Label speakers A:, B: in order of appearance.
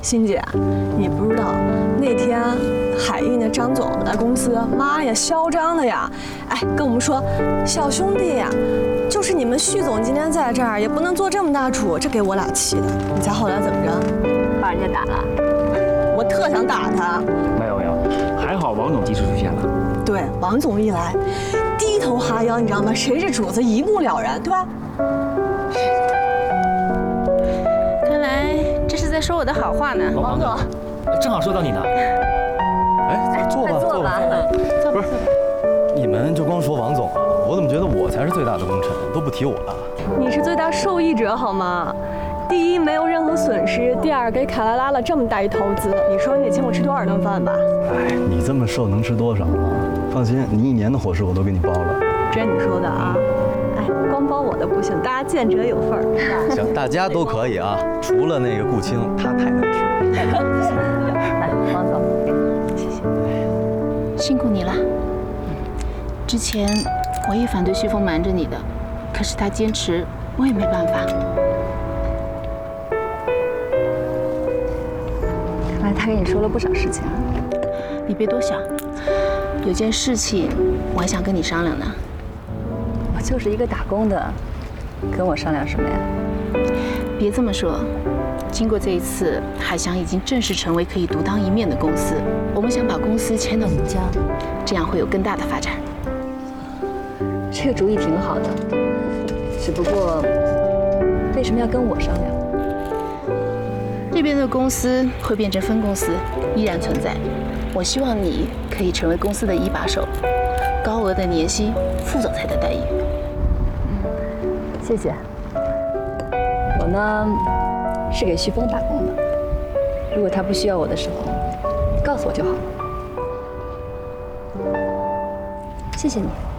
A: 欣姐，你不知道那天海运的张总来公司，妈呀，嚣张的呀！哎，跟我们说，小兄弟呀，就是你们徐总今天在这儿，也不能做这么大主，这给我俩气的。你猜后来怎么着？
B: 把人家打了。
A: 我特想打他。
C: 没有，还好王总及时出现了。
A: 对，王总一来，低头哈腰，你知道吗？谁是主子一目了然，对吧？
D: 看来这是在说我的好话呢。
C: 王总，正好说到你呢。
E: 哎，坐吧，坐吧。不是，你们就光说王总啊，我怎么觉得我才是最大的功臣，都不提我了。
A: 你是最大受益者好吗？第一，没有任何损失；第二，给卡拉拉了这么大一投资，你说你得请我吃多少顿饭吧？
E: 哎，你这么瘦能吃多少啊？放心，你1年的伙食我都给你包了。
A: 这你说的啊？哎，光包我的不行，大家见者有份儿。
E: 行，大家都可以啊，除了那个顾青，他太能吃。
B: 来，王总，谢谢。
D: 辛苦你了。之前我也反对旭峰瞒着你的，可是他坚持，我也没办法。
B: 看来他跟你说了不少事情啊。
D: 你别多想，有件事情我还想跟你商量呢。
B: 我就是一个打工的，跟我商量什么呀？
D: 别这么说，经过这一次，海翔已经正式成为可以独当一面的公司。我们想把公司迁到你家，这样会有更大的发展。
B: 这个主意挺好的，只不过为什么要跟我商量？
D: 这边的公司会变成分公司，依然存在。我希望你可以成为公司的一把手，高额的年薪，副总裁的待遇。
B: 谢谢。我呢是给旭峰打工的，如果他不需要我的时候，告诉我就好了。谢谢你。